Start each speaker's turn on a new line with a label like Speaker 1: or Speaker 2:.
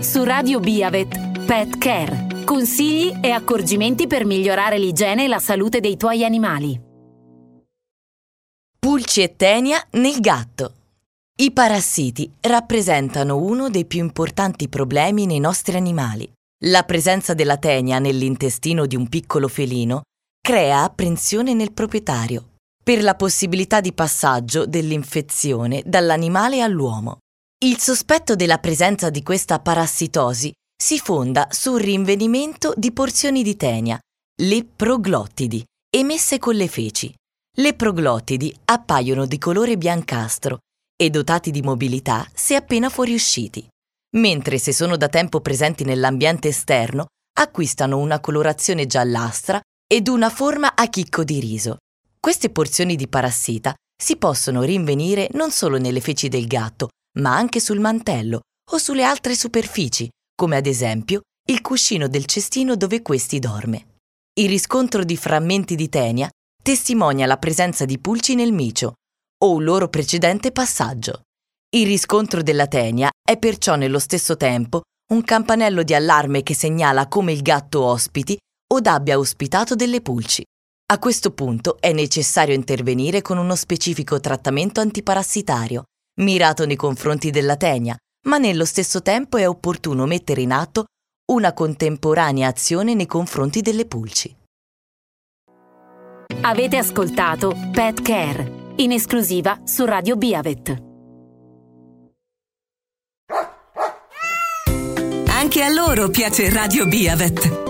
Speaker 1: Su Radio Biavet, Pet Care. Consigli e accorgimenti per migliorare l'igiene e la salute dei tuoi animali.
Speaker 2: Pulci e tenia nel gatto. I parassiti rappresentano uno dei più importanti problemi nei nostri animali. La presenza della tenia nell'intestino di un piccolo felino crea apprensione nel proprietario per la possibilità di passaggio dell'infezione dall'animale all'uomo. Il sospetto della presenza di questa parassitosi si fonda sul rinvenimento di porzioni di tenia, le proglottidi, emesse con le feci. Le proglottidi appaiono di colore biancastro e dotati di mobilità se appena fuoriusciti, mentre se sono da tempo presenti nell'ambiente esterno acquistano una colorazione giallastra ed una forma a chicco di riso. Queste porzioni di parassita si possono rinvenire non solo nelle feci del gatto, ma anche sul mantello o sulle altre superfici, come ad esempio il cuscino del cestino dove questi dorme. Il riscontro di frammenti di tenia testimonia la presenza di pulci nel micio o un loro precedente passaggio. Il riscontro della tenia è perciò nello stesso tempo un campanello di allarme che segnala come il gatto ospiti o abbia ospitato delle pulci. A questo punto è necessario intervenire con uno specifico trattamento antiparassitario, mirato nei confronti della tenia, ma nello stesso tempo è opportuno mettere in atto una contemporanea azione nei confronti delle pulci.
Speaker 1: Avete ascoltato Pet Care, in esclusiva su Radio Biavet.
Speaker 3: Anche a loro piace Radio Biavet.